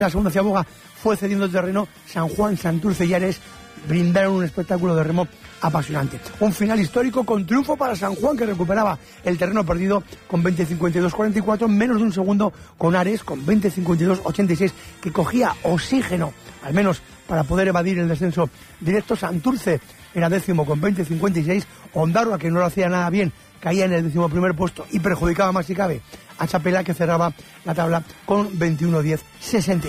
La segunda ciaboga fue cediendo terreno. San Juan, Santurce y Ares brindaron un espectáculo de remo apasionante. Un final histórico con triunfo para San Juan, que recuperaba el terreno perdido con 20-52-44, menos de un segundo con Ares con 20-52-86, que cogía oxígeno, al menos para poder evadir el descenso directo. Santurce era décimo con 20-56, Ondarroa, que no lo hacía nada bien, caía en el 11º puesto y perjudicaba más si cabe a Chapela, que cerraba la tabla con 21-10-62.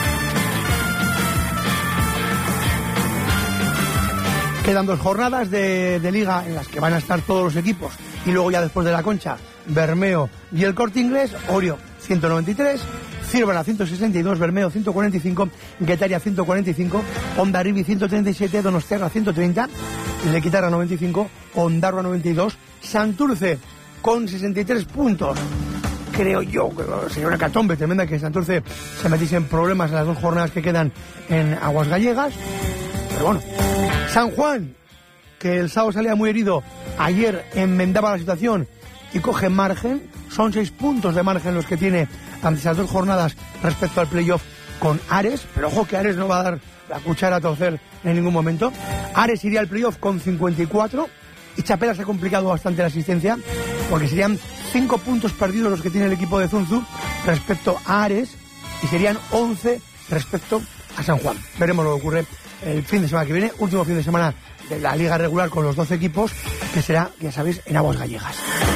Quedan 2 jornadas de liga en las que van a estar todos los equipos, y luego ya después de la Concha, Bermeo y el Corte Inglés. Orio 193, Zírbara 162, Bermeo 145, Guetaria 145, Hondarribia 137, Donostiarra 130, Lequitarra 95, Ondarroa 92, Santurce con 63 puntos. Creo yo que sería una hecatombe tremenda que Santurce se metiese en problemas en las 2 jornadas que quedan en Aguas Gallegas. Pero bueno, San Juan, que el sábado salía muy herido, ayer enmendaba la situación y coge margen. Son 6 puntos de margen los que tiene ante esas 2 jornadas respecto al playoff con Ares. Pero ojo que Ares no va a dar la cuchara a torcer en ningún momento. Ares iría al playoff con 54 y Chapela se ha complicado bastante la asistencia, porque serían 5 puntos perdidos los que tiene el equipo de Zunzu respecto a Ares y serían 11 respecto a San Juan. Veremos lo que ocurre el fin de semana que viene, último fin de semana de la liga regular con los 12 equipos, que será, ya sabéis, en Aguas Gallegas.